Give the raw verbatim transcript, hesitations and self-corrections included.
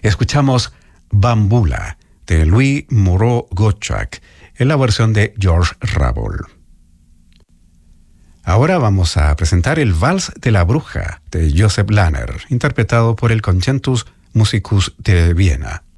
Escuchamos Bambula de Louis Moreau-Gottschalk en la versión de George Ravel. Ahora vamos a presentar el Vals de la Bruja de Joseph Lahner, interpretado por el Concentus Musicus de Viena.